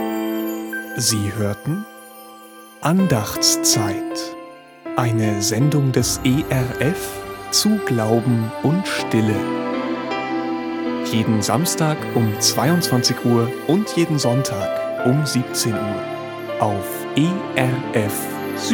Sie hörten Andachtszeit, eine Sendung des ERF zu Glauben und Stille. Jeden Samstag um 22 Uhr und jeden Sonntag um 17 Uhr auf ERF